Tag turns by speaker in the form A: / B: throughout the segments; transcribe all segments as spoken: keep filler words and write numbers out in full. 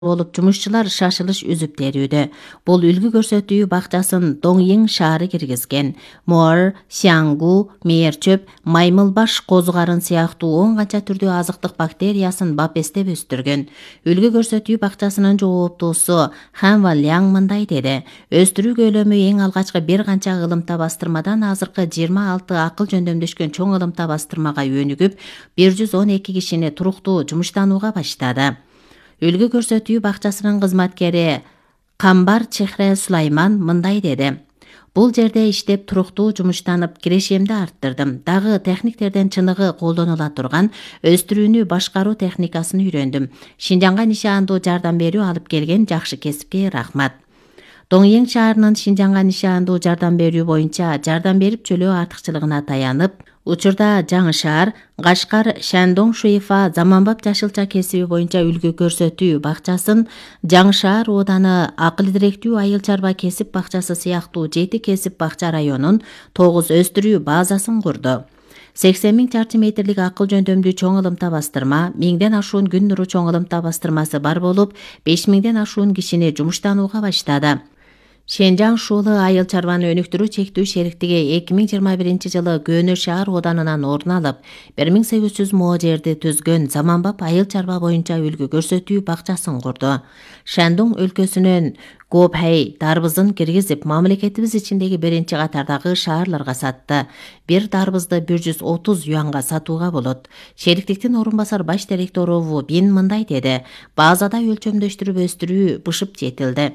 A: болуп жумушчулар шашылыш үзүп берүүдө. Бул үлгү көрсөтүү бакчасын Доңйиң шаары киргизген. Моор, сяңгу, мээрчөп, маймылбаш козу-карын сыяктуу он канча түрдүү азыктык бактериясын бапестеп өстүргөн. Үлгү көрсөтүү бакчасынын жооптуусу Ханва Ляң мындай деди: өстүрүү көлөмү эң алгачкы бир канча ылымта бастырмадан азыркы жыйырма алты акыл жөндөмдөшкөн чоң ылымта бастырмага өнүгүп, бир жүз он эки кишини туруктуу жумуштанууга баштады. Үлгү көрсөтүү бакчасынын кызматкери Камбар Чехре Сулайман мындай деди: бул жерде иштеп туруктуу жумуштанып, кирешемди арттырдым. Дагы техниктерден чыныгы колдонула турган өстүрүүнү башкаруу техникасын үйрөндүм. Шинжаңга нишаандуу жардам берүү алып келген жакшы кесипке рахмат. Доңйиң шаарынын Шинжаңга нишаандуу жардам берүү боюнча жардам берип чөлөө артыкчылыгына таянып, учурда жаңы шаар, Кашкар Шандоң Шуйфа заманбап жашылча кесиби боюнча үлгү көрсөтүү бакчасын, жаңы шаар ооданы акыл директүү айыл чарба кесип бакчасы сыяктуу жети кесип бакча районун тогуз өстүрүү базасын курду. сексен миң чарчы метрлик акыл жөндөмдүү чоң ылымта бастырма, миңден ашуун күн нуру чоң ылымта бастырмасы бар болуп, беш миңден ашуун кишини жумуштанууга баштады. Шенжаң Шуулы айыл чарбаны өнүктүрүү чектүү шериктиги эки миң жыйырма биринчи жылы Көнө шаар оданынан орун алып, бир миң сегиз жүз мо жерди түзгөн заманбап айыл чарба боюнча үлгү көрсөтүү бакчасын курду. Шандоң өлкөсүнөн Гопхэй дарбызын киргизип, мамлекетибиз ичиндеги биринчи катардагы шаарларга сатты. Бир дарбызды бир жүз отуз юанга сатууга болот. Шериктиктин орун басар баш директору Ву Бин мындай деди: базада өлчөмдөштүрүп өстүрүү бышып жетилди.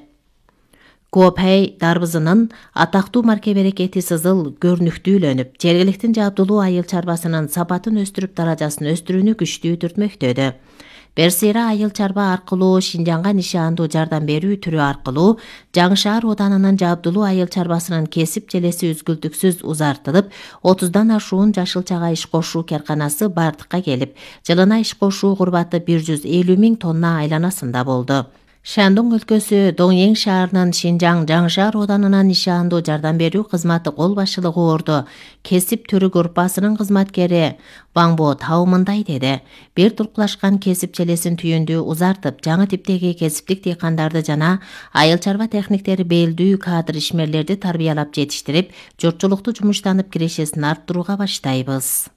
A: Гопхэй дарбызынын атактуу марке берекети сызыл көрүнүктүүлөнүп, жергиликтин жабдулуу айыл чарбасынын сапатын өстүрүп, даражасын өстүрүүнү күчтүү түртмөктөдү. Берсира айыл чарба аркылуу Шинжаңга нишаандуу жардам берүү түрү аркылуу жаңы шаар оданынын жабдулуу айыл чарбасынын кесип желеси үзгүлтүксүз узартылып, отуздан ашуун жашылчага иш кошуу карканасы бардыкка келип, жылына иш кошуу курбаты бир жүз элүү миң тонна айланасында болду. Шандоң өлкөсү Доңйиң шаарынын Шинжаң жаңы шаар оданынан нишаандуу жардам берүү кызматы кол башчылыгы орду кесип түрү группасынын кызматкери Ваңбо Тау мындай деди: бир туркулашкан кесип желесин түйүндү узартып, жаңы типтеги кесиптик дыйкандарды жана айыл чарба техниктери белдүү кадр ишмерлерди тарбиялап жетиштирип, журтчулукту жумуштанып кирешесин арттырууга баштайбыз.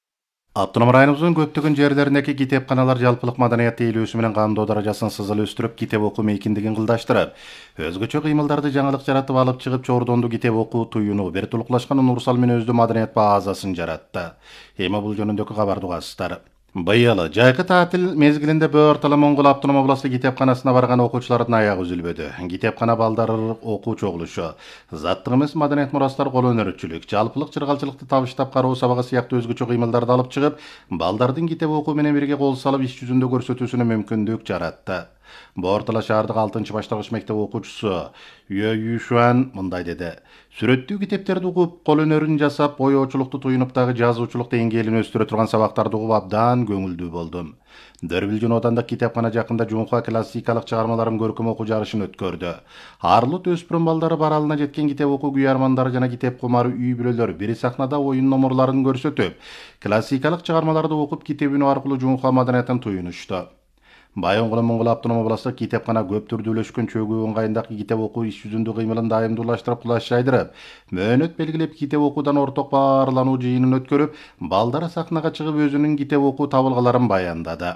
B: Автоном районубуздун көптөгөн жерлериндеги китепканалар жалпылык маданият тейлөөсү менен камдоо даражасын сызыл өстүрүп, китеп окуу мейкиндигин кылдаштырып, өзгөчө кыймылдарды жаңылык жаратып алып чыгып, чордондуу китеп окуу туюну, бир тулкулашкан Нурсал менен өздүү маданият базасын жаратты. Эми бул жөнүндөгү кабарды угасыздар. Быйыл жайкы таатил мезгилинде Бөөр Моңгол автоном областы китепканасына барган окуучулардын аягы үзүлбөдү. Китепкана балдары окуу чогулушу, заттык эмес маданият мурастар, кол өнөрчүлүк, жалпылык чыргалчылыкты табыштап кароо сабагы сыяктуу өзгөчө кыймылдарды алып чыгып, балдардын китеп окуу менен бирге кол салып иш жүзүндө көрсөтүүсүнө мүмкүндүк жаратты. Боортала шаардык алтынчы баштагыч мектеп окуучусу Юэ Юшуан мындай деди: сүрөттүү китептерди угуп, кол өнөрүн жасап, боёочулукту туюнуп дагы жазуучулук деңгээлин өстүрө турган сабактарды угуп абдан көңүлдүү болдум. Дөрбүлжүн оодандык китепкана жакында Жунхва классикалык чыгармаларын көркөм окуу жарышын өткөрдү. Арлут өспүрүм балдары баралына жеткен китеп окуу күйөрмандары жана китеп кумары үй бүлөлөр бир сахнада оюн номурларын көрсөтүп, классикалык чыгармаларды окуп, китеп үнү аркылуу Жунхва маданиятын туюнушту. Байоңгул Моңгол автоном областык китепкана көп түрдүүлөшкөн чөгүү ыңгайындагы китеп окуу иш жүзүндө кыймылын дайымдуулаштырып, кулаш жайдырып, мөөнөт белгилеп, китеп окуудан орток баарлануу жыйынын өткөрүп, балдар сахнага чыгып өзүнүн китеп окуу табылгаларын баяндады.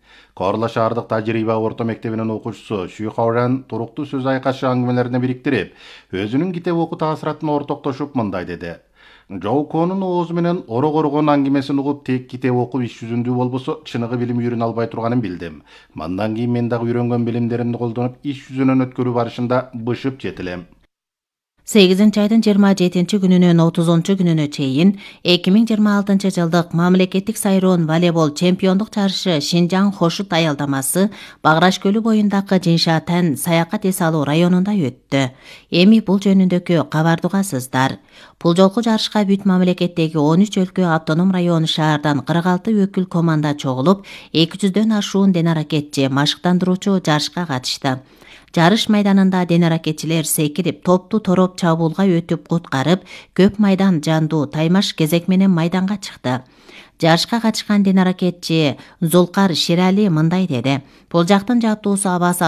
B: Корла шаардык тажрыйба орто мектебинин окуучусу Шүй Хауран туруктуу сөз айкашы аңгимелерине бириктирип, өзүнүн китеп окуу таасиратын ортоктошуп мындай деди: Жоуконун оозу менен оро коргон аңгимесин угуп, тек китеп окуп иш жүзүндүү болбосо чыныгы билим үйрөнө албай турганын билдим. Мандан кийин мен дагы үйрөнгөн билимдеримди колдонуп, иш жүзүнөн өткөрүү барышында бышып жетилем.
A: сегизинчи айдын жыйырма жетинчи күнүнөн отузунчу күнүнө чейин эки миң жыйырма алтынчы жылдык мамлекеттик сайроон волейбол чемпиондук чарышы Шинжаң Хошут аялдамасы Баграш көлү боюндагы Жиншатан саякат эс алуу районунда өттү. Эми бул жөнүндөгү кабарды угасыздар. Бул жолку жарышка бүт мамлекеттеги он үч өлкө автоном району шаардан кырк алты өкүл команда чогулуп, эки жүздөн ашуун денаракетчи, машыктандыруучу жарышка катышты. Жарыш майданында денаракетчилер секирип, топту тороп чабуулга өтүп куткарып, көп майдан жандуу таймаш кезек менен майданга чыкты. Жарышка катышкан дин аракетчи Зулкар Ширали мындай деди. Бул жактын жаттуусу абасы